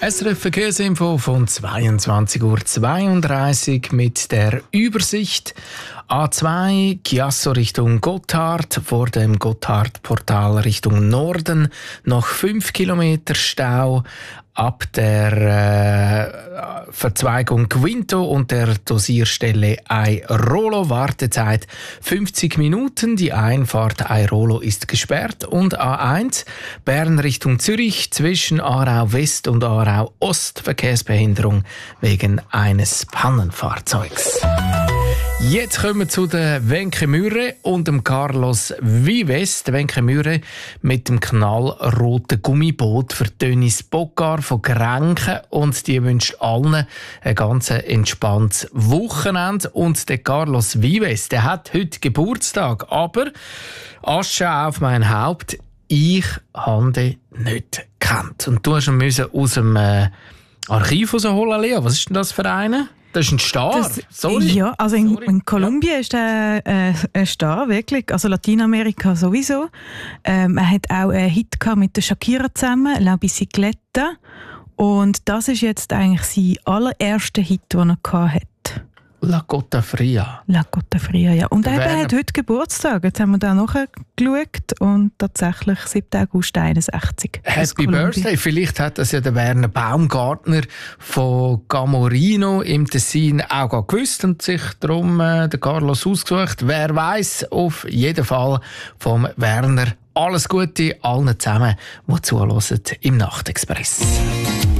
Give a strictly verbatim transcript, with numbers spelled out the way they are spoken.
S R F Verkehrsinfo von zweiundzwanzig Uhr zweiunddreißig mit der Übersicht. A zwei Chiasso Richtung Gotthard, vor dem Gotthardportal Richtung Norden noch fünf Kilometer Stau. Ab der äh, Verzweigung Quinto und der Dosierstelle Airolo Wartezeit fünfzig Minuten. Die Einfahrt Airolo ist gesperrt. Und A eins Bern Richtung Zürich zwischen Aarau West und Aarau Ost Verkehrsbehinderung wegen eines Pannenfahrzeugs. Jetzt kommen wir zu der Wenke Mürre und dem Carlos Vives. Der Wenke Mürre mit dem knallroten Gummiboot für Dennis Bogar von Grenken. Und die wünscht allen ein ganz entspanntes Wochenende. Und der Carlos Vives, der hat heute Geburtstag. Aber Asche auf mein Haupt, ich habe den nicht gekannt. Und du hast ihn aus dem äh, Archiv rausholen, Lea. Was ist denn das für eine? Das ist ein Star. Das, Sorry. Ja, also in, Sorry. in Kolumbien ja. ist er äh, ein Star, wirklich. Also Lateinamerika sowieso. Ähm, er hat auch einen Hit gehabt mit der Shakira zusammen, La Bicicleta. Und das ist jetzt eigentlich sein allererster Hit, den er gehabt hat. La Cotta Fria. La Cotta Fria, ja. Und Der er Werner... hat heute Geburtstag. Jetzt haben wir da nachgeschaut und tatsächlich siebten August einundsechzig. Happy Birthday. Vielleicht hat das ja der Werner Baumgartner von Gamorino im Tessin auch gewusst und sich darum äh, den Carlos ausgesucht. Wer weiß, auf jeden Fall vom Werner alles Gute allen zusammen, die zuhören im Nachtexpress.